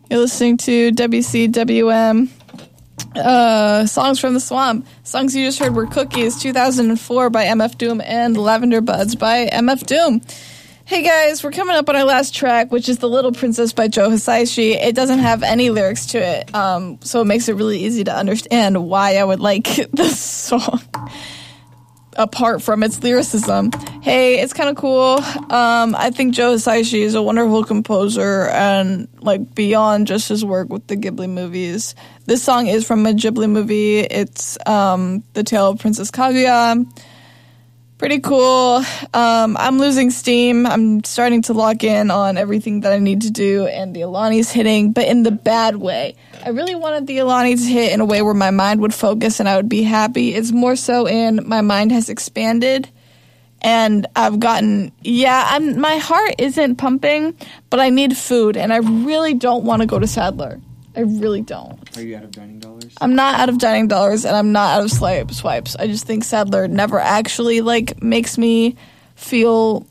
You're listening to WCWM. Songs from the Swamp. Songs you just heard were Cookies, 2004 by MF Doom, and Lavender Buds by MF Doom. Hey guys, we're coming up on our last track, which is The Little Princess by Joe Hisaishi. It doesn't have any lyrics to it, so it makes it really easy to understand why I would like this song. Apart from its lyricism. Hey, it's kind of cool. I think Joe Hisaishi is a wonderful composer, and like beyond just his work with the Ghibli movies. This song is from a Ghibli movie. It's The Tale of Princess Kaguya. Pretty cool. I'm losing steam. I'm starting to lock in on everything that I need to do, and the Alani's hitting, but in the bad way. I really wanted the Alani to hit in a way where my mind would focus and I would be happy. It's more so in my mind has expanded, and I've gotten, my heart isn't pumping, but I need food, and I really don't want to go to Sadler. I really don't. Are you out of dining dollars? I'm not out of dining dollars, and I'm not out of swipes. I just think Sadler never actually, makes me feel,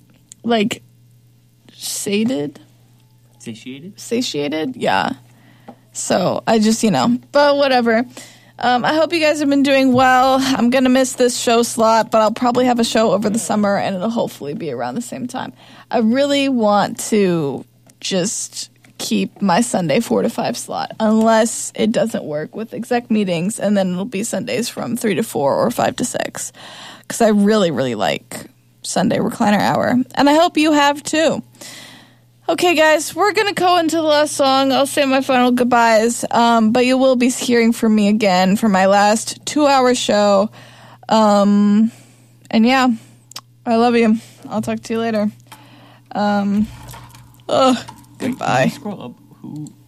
satiated? Satiated? Yeah. So, I just, but whatever. I hope you guys have been doing well. I'm going to miss this show slot, but I'll probably have a show over the summer, and it'll hopefully be around the same time. I really want to just keep my Sunday 4 to 5 slot, unless it doesn't work with exec meetings, and then it'll be Sundays from 3 to 4 or 5 to 6, because I really, really like Sunday Recliner Hour, and I hope you have too. Okay, guys, we're going to go into the last song. I'll say my final goodbyes, but you will be hearing from me again for my last 2-hour show, and yeah, I love you. I'll talk to you later. Goodbye. Scroll up. Who